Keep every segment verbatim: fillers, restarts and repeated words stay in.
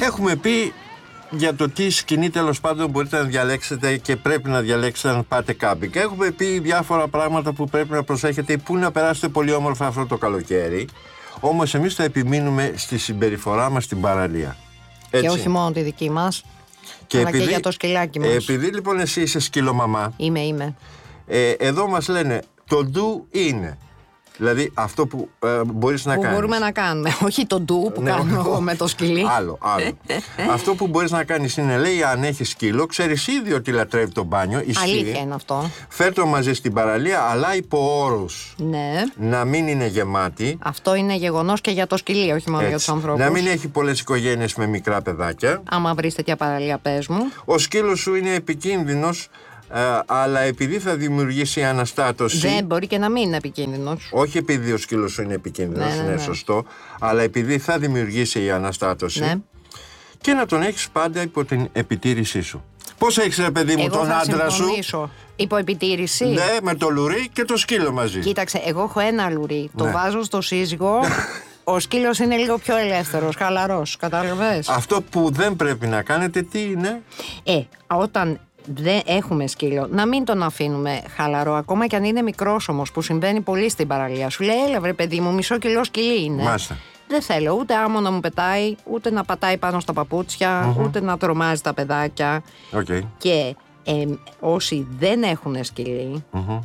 Έχουμε πει για το τι σκηνή τέλος πάντων μπορείτε να διαλέξετε και πρέπει να διαλέξετε αν πάτε κάμπινγκ. Έχουμε πει διάφορα πράγματα που πρέπει να προσέχετε, που να περάσετε πολύ όμορφα αυτό το καλοκαίρι. Όμως εμείς θα επιμείνουμε στη συμπεριφορά μας στην παραλία. Έτσι. Και όχι μόνο τη δική μας, και αλλά επειδή, και για το σκυλάκι μας. Επειδή λοιπόν εσύ είσαι σκυλομαμά, Είμαι, είμαι. Ε, εδώ μας λένε το ντου είναι. Δηλαδή αυτό που ε, μπορείς να που κάνεις. Που μπορούμε να κάνουμε. Όχι το ντου που ναι, κάνω εγώ με το σκυλί. Άλλο, άλλο. Αυτό που μπορείς να κάνεις είναι, λέει, αν έχεις σκύλο, ξέρεις ήδη ότι λατρεύει το μπάνιο. Ισχύει. Αλήθεια είναι αυτό. Φέρ' το μαζί στην παραλία, αλλά υπό όρους. Ναι. Να μην είναι γεμάτη. Αυτό είναι γεγονός και για το σκυλί, όχι μόνο Έτσι. για τους ανθρώπους. Να μην έχει πολλές οικογένειες με μικρά παιδάκια. Άμα βρεις τέτοια παραλία, πες μου. Ο σκύλος σου είναι επικίνδυνος. Uh, αλλά επειδή θα δημιουργήσει αναστάτωση. Δεν μπορεί και να μην είναι επικίνδυνος. Όχι επειδή ο σκύλος σου είναι επικίνδυνος, ναι, ναι, είναι ναι. σωστό, αλλά επειδή θα δημιουργήσει η αναστάτωση. Ναι. Και να τον έχεις πάντα υπό την επιτήρησή σου. Πώς έχεις, ρε παιδί μου, εγώ τον θα άντρα σου? συμφωνήσω. Υπό επιτήρηση. Ναι, με το λουρί και το σκύλο μαζί. Κοίταξε, εγώ έχω ένα λουρί. Ναι. Το βάζω στο σύζυγο. Ο σκύλος είναι λίγο πιο ελεύθερος, χαλαρός. Κατάλαβες? Αυτό που δεν πρέπει να κάνετε, τι είναι? Ε, όταν δεν έχουμε σκύλο, να μην τον αφήνουμε χαλαρό, ακόμα και αν είναι μικρός όμως, που συμβαίνει πολύ στην παραλία. Σου λέει, έλα βρε παιδί μου, μισό κιλό σκυλί είναι. Μάλιστα. Δεν θέλω ούτε άμμο να μου πετάει, ούτε να πατάει πάνω στα παπούτσια, mm-hmm. ούτε να τρομάζει τα παιδάκια. Okay. Και ε, όσοι δεν έχουν σκυλί, mm-hmm.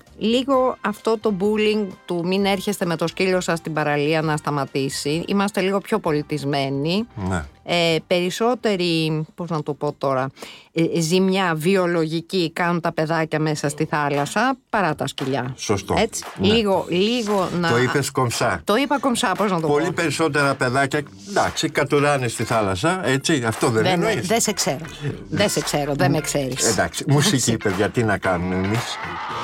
λίγο αυτό το bullying του μην έρχεστε με το σκύλο σας στην παραλία να σταματήσει. Είμαστε λίγο πιο πολιτισμένοι. Ναι. Ε, περισσότερη, πώς να το πω τώρα, ε, ζημιά βιολογική κάνουν τα παιδάκια μέσα στη θάλασσα παρά τα σκυλιά. Σωστό. Έτσι, ναι. λίγο, λίγο να... Το είπες κομψά. Το είπα κομψά, πώς να το Πολύ πω. περισσότερα παιδάκια, εντάξει, κατουράνε στη θάλασσα, έτσι, αυτό δεν, δεν εννοείς. Δεν σε ξέρω, δεν σε ξέρω, δεν με ξέρεις. Εντάξει, μουσική παιδιά, τι να κάνουμε εμείς.